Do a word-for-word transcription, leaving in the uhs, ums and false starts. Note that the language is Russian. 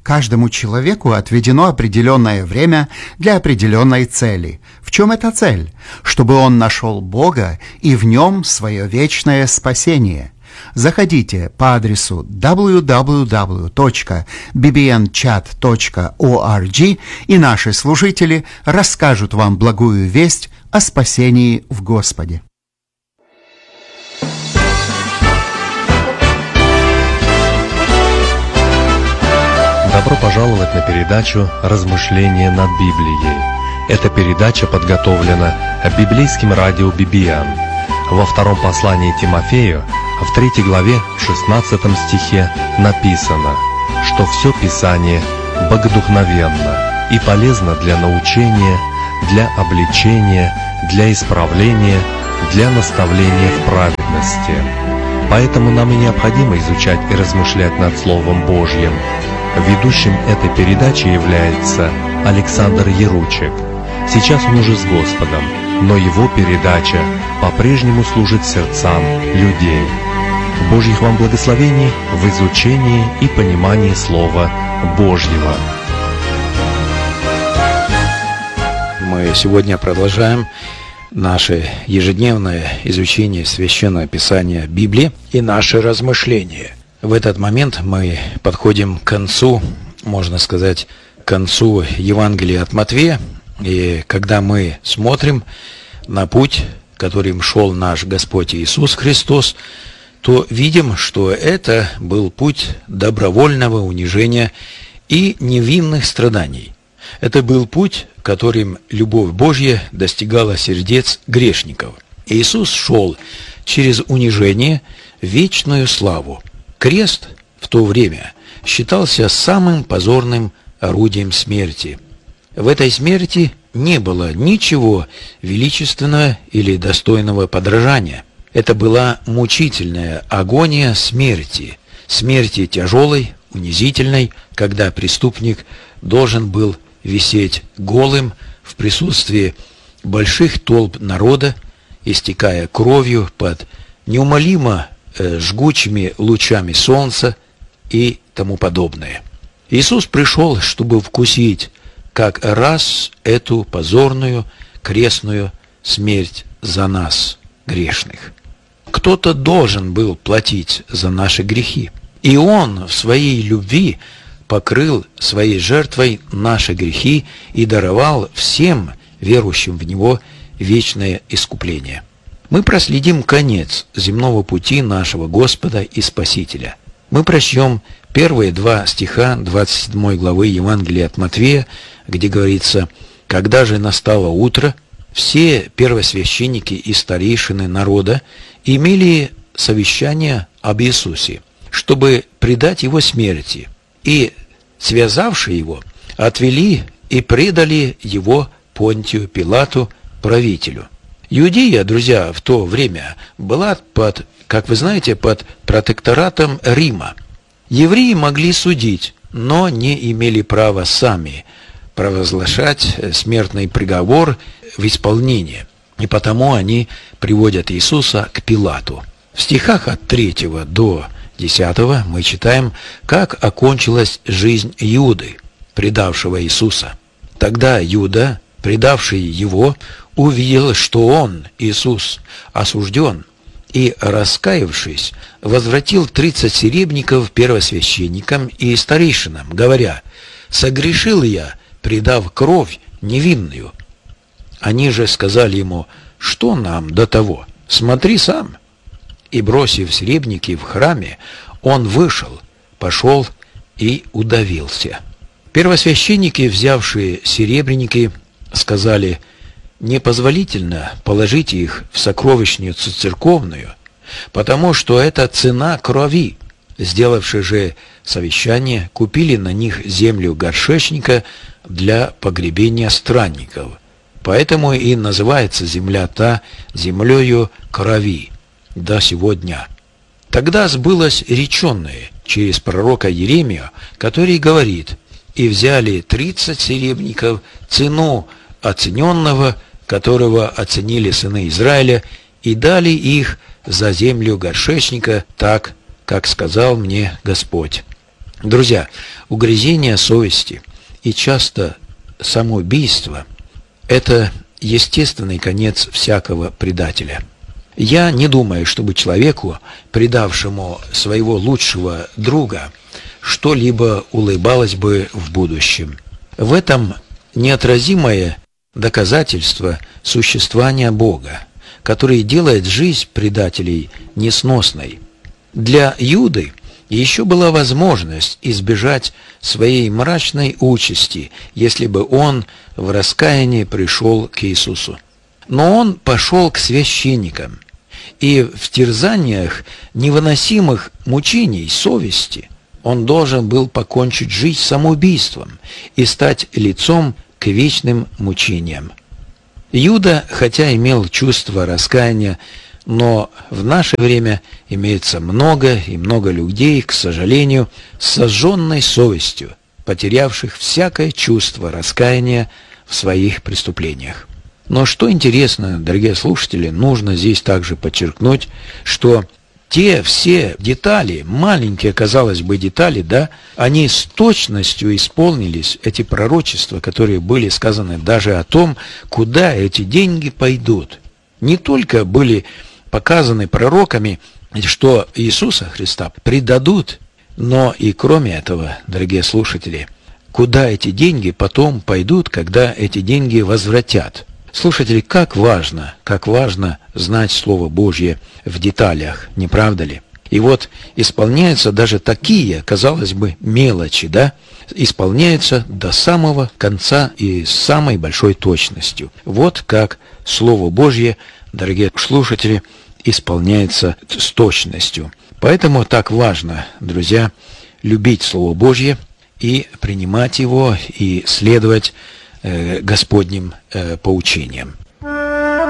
Каждому человеку отведено определенное время для определенной цели. В чем эта цель? Чтобы он нашел Бога и в нем свое вечное спасение. Заходите по адресу дабл ю дабл ю дабл ю точка би би эн чат точка орг, и наши служители расскажут вам благую весть о спасении в Господе. Добро пожаловать на передачу «Размышления над Библией». Эта передача подготовлена библейским радио би би эн. Во втором послании Тимофею, в третьей главе, в шестнадцатом стихе написано, что все Писание богодухновенно и полезно для научения, для обличения, для исправления, для наставления в праведности. Поэтому нам и необходимо изучать и размышлять над Словом Божьим. Ведущим этой передачи является Александр Яручек. Сейчас он уже с Господом, но его передача по-прежнему служит сердцам людей. Божьих вам благословений в изучении и понимании Слова Божьего. Мы сегодня продолжаем наше ежедневное изучение Священного Писания Библии и наши размышления. В этот момент мы подходим к концу, можно сказать, к концу Евангелия от Матфея. И когда мы смотрим на путь, которым шел наш Господь Иисус Христос, то видим, что это был путь добровольного унижения и невинных страданий. Это был путь, которым любовь Божья достигала сердец грешников. Иисус шел через унижение в вечную славу. Крест в то время считался самым позорным орудием смерти. В этой смерти не было ничего величественного или достойного подражания. Это была мучительная агония смерти, смерти тяжелой, унизительной, когда преступник должен был висеть голым в присутствии больших толп народа, истекая кровью под неумолимо жгучими лучами солнца и тому подобное. Иисус пришел, чтобы вкусить как раз эту позорную крестную смерть за нас, грешных. Кто-то должен был платить за наши грехи, и Он в своей любви покрыл своей жертвой наши грехи и даровал всем верующим в Него вечное искупление. Мы проследим конец земного пути нашего Господа и Спасителя. Мы прочтем первые два стиха двадцать седьмой главы Евангелия от Матфея, где говорится: «Когда же настало утро, все первосвященники и старейшины народа имели совещание об Иисусе, чтобы предать Его смерти, и, связавшие Его, отвели и предали Его Понтию Пилату, правителю». Иудея, друзья, в то время была под, как вы знаете, под протекторатом Рима. Евреи могли судить, но не имели права сами провозглашать смертный приговор в исполнение. И потому они приводят Иисуса к Пилату. В стихах от третьего до десятого мы читаем, как окончилась жизнь Иуды, предавшего Иисуса. Тогда Иуда, предавший его, увидел, что он, Иисус, осужден, и, раскаявшись, возвратил тридцать серебряников первосвященникам и старейшинам, говоря: «Согрешил я, предав кровь невинную». Они же сказали ему: «Что нам до того? Смотри сам». И, бросив серебряники в храме, он вышел, пошел и удавился. Первосвященники, взявшие серебряники, сказали: «Непозволительно положить их в сокровищницу церковную, потому что это цена крови». Сделавши же совещание, купили на них землю горшечника для погребения странников. Поэтому и называется земля та землею крови до сего дня. Тогда сбылось реченное через пророка Иеремию, который говорит: «И взяли тридцать серебряников, цену оцененного, которого оценили сыны Израиля, и дали их за землю горшечника, так, как сказал мне Господь». Друзья, угрызение совести и часто самоубийство – это естественный конец всякого предателя. Я не думаю, чтобы человеку, предавшему своего лучшего друга, что-либо улыбалось бы в будущем. В этом неотразимое доказательство существования Бога, который делает жизнь предателей несносной. Для Иуды еще была возможность избежать своей мрачной участи, если бы он в раскаянии пришел к Иисусу. Но он пошел к священникам, и в терзаниях невыносимых мучений совести он должен был покончить жизнь самоубийством и стать лицом к вечным мучениям. Иуда, хотя имел чувство раскаяния, но в наше время имеется много и много людей, к сожалению, с сожженной совестью, потерявших всякое чувство раскаяния в своих преступлениях. Но что интересно, дорогие слушатели, нужно здесь также подчеркнуть, что те все детали, маленькие, казалось бы, детали, да, они с точностью исполнились, эти пророчества, которые были сказаны даже о том, куда эти деньги пойдут. Не только были показаны пророками, что Иисуса Христа предадут, но и кроме этого, дорогие слушатели, куда эти деньги потом пойдут, когда эти деньги возвратят. Слушатели, как важно, как важно знать Слово Божье в деталях, не правда ли? И вот исполняются даже такие, казалось бы, мелочи, да? Исполняются до самого конца и с самой большой точностью. Вот как Слово Божье, дорогие слушатели, исполняется с точностью. Поэтому так важно, друзья, любить Слово Божье и принимать его, и следовать Господним поучением.